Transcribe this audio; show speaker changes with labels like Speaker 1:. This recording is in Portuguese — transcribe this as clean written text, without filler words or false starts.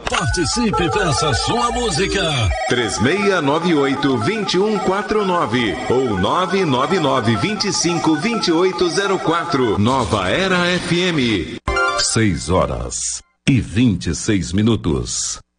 Speaker 1: Participe, peça sua música.
Speaker 2: 3698-2149 ou 999-252804. Nova Era FM.
Speaker 1: 6 horas e 26 minutos.